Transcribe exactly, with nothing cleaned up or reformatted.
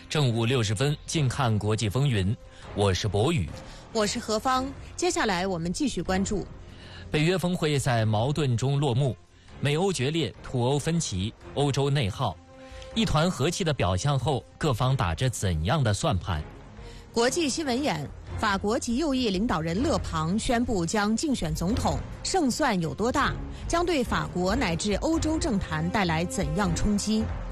正午六十分，静看国际风云。我是博宇， 我是何芳。接下来我们继续关注。 北约峰会在矛盾中落幕，美欧决裂，土欧分歧，欧洲内耗。一团和气的表象后，各方打着怎样的算盘？ 国际新闻眼：法国极右翼领导人勒庞宣布将竞选总统，胜算有多大？将对法国乃至欧洲政坛带来怎样冲击？